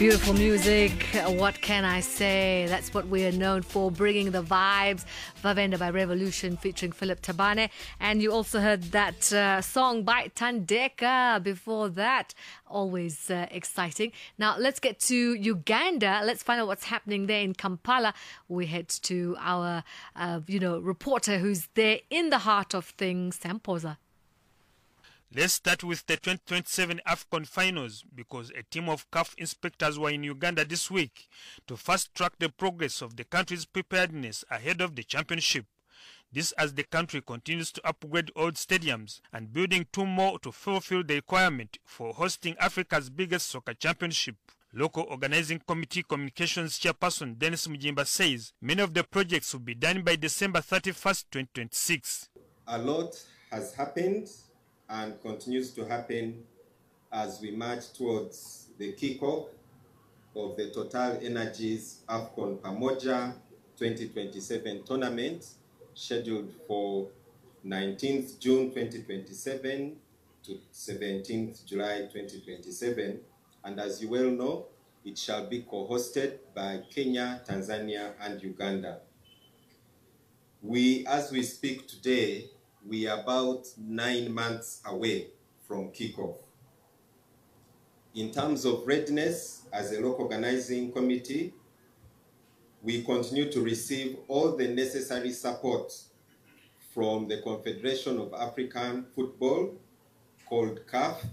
Beautiful music. What can I say? That's what we are known for, bringing the vibes. Vavenda by Revolution featuring Philip Tabane. And you also heard that song by Tandeka before that. Always exciting. Now let's get to Uganda. Let's find out what's happening there in Kampala. We head to our, reporter who's there in the heart of things, Sam Poza. Let's start with the 2027 AFCON finals because a team of CAF inspectors were in Uganda this week to fast-track the progress of the country's preparedness ahead of the championship. This as the country continues to upgrade old stadiums and building 2 more to fulfill the requirement for hosting Africa's biggest soccer championship. Local Organizing Committee Communications Chairperson Dennis Mujimba says many of the projects will be done by December 31st, 2026. A lot has happened and continues to happen as we march towards the kickoff of the Total Energies AFCON Pamoja 2027 tournament, scheduled for 19th June 2027 to 17th July 2027. And as you well know, it shall be co-hosted by Kenya, Tanzania, and Uganda. As we speak today, we are about 9 months away from kickoff. In terms of readiness, as a local organizing committee, we continue to receive all the necessary support from the Confederation of African Football, called CAF.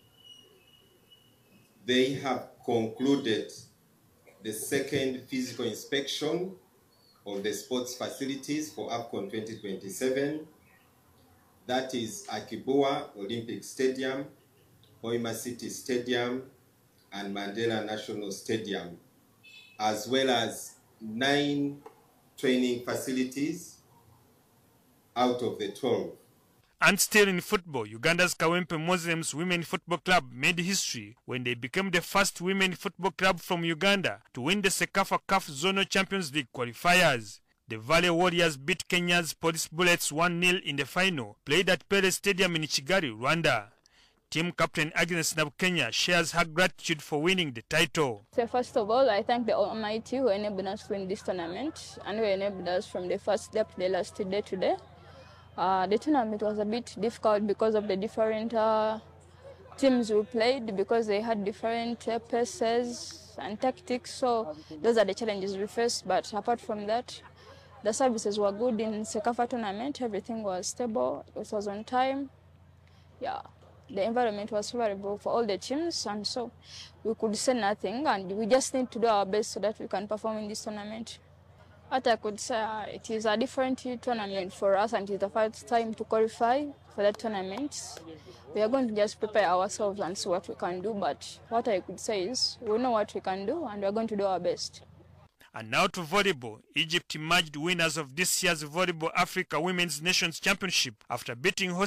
They have concluded the second physical inspection of the sports facilities for AFCON 2027. That is Akibua Olympic Stadium, Hoima City Stadium, and Mandela National Stadium, as well as 9 training facilities out of the 12. And still in football, Uganda's Kawempe Muslims Women Football Club made history when they became the first women football club from Uganda to win the Sekafa CAF Zonal Champions League qualifiers. The Valley Warriors beat Kenya's Police Bullets 1-0 in the final, played at Pele Stadium in Kigali, Rwanda. Team captain Agnes Nabukenya shares her gratitude for winning the title. So first of all, I thank the Almighty who enabled us to win this tournament and who enabled us from the first step to the last day today. The tournament was a bit difficult because of the different teams we played, because they had different paces and tactics. So those are the challenges we faced. But apart from that, the services were good in Sekafa tournament. Everything was stable. It was on time. Yeah, the environment was favorable for all the teams, and so we could say nothing. And we just need to do our best so that we can perform in this tournament. What I could say, it is a different tournament for us, and it is the first time to qualify for that tournament. We are going to just prepare ourselves and see what we can do. But what I could say is we know what we can do, and we are going to do our best. And now to volleyball. Egypt emerged winners of this year's Volleyball Africa Women's Nations Championship after beating host